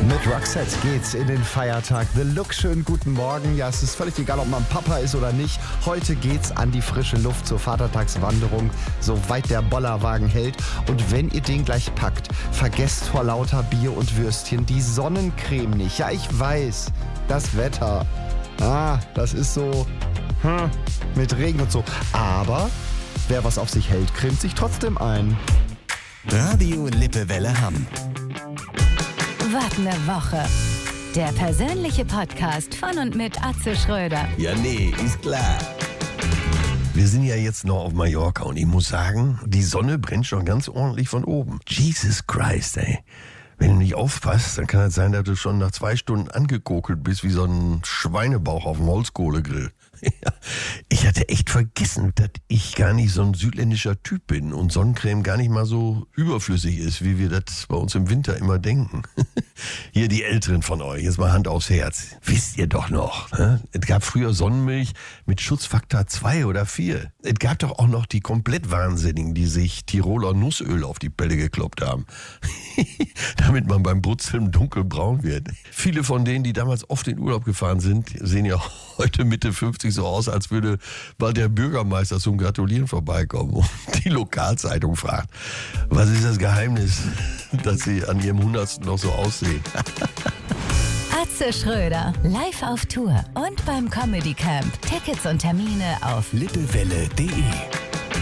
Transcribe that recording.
Mit Roxette geht's in den Feiertag. The Look, schönen guten Morgen. Ja, es ist völlig egal, ob man Papa ist oder nicht. Heute geht's an die frische Luft zur Vatertagswanderung, soweit der Bollerwagen hält. Und wenn ihr den gleich packt, vergesst vor lauter Bier und Würstchen die Sonnencreme nicht. Ja, ich weiß, das Wetter, das ist so mit Regen und so. Aber wer was auf sich hält, cremt sich trotzdem ein. Radio Lippewelle Hamm. Was ne Woche. Der persönliche Podcast von und mit Atze Schröder. Ja, nee, ist klar. Wir sind ja jetzt noch auf Mallorca und ich muss sagen, die Sonne brennt schon ganz ordentlich von oben. Jesus Christ, ey. Wenn du nicht aufpasst, dann kann es sein, dass du schon nach 2 Stunden angekokelt bist wie so ein Schweinebauch auf dem Holzkohlegrill. Ich hatte echt vergessen, dass ich gar nicht so ein südländischer Typ bin und Sonnencreme gar nicht mal so überflüssig ist, wie wir das bei uns im Winter immer denken. Hier die Älteren von euch, jetzt mal Hand aufs Herz. Wisst ihr doch noch, ne? Es gab früher Sonnenmilch mit Schutzfaktor 2 oder 4. Es gab doch auch noch die komplett Wahnsinnigen, die sich Tiroler Nussöl auf die Pelle gekloppt haben. Damit man beim Brutzeln dunkelbraun wird. Viele von denen, die damals oft in Urlaub gefahren sind, sehen ja heute Mitte 50 so aus, als würde bald der Bürgermeister zum Gratulieren vorbeikommen und die Lokalzeitung fragt, was ist das Geheimnis, dass sie an ihrem 100. noch so aussehen? Atze Schröder, live auf Tour und beim Comedy Camp. Tickets und Termine auf lippewelle.de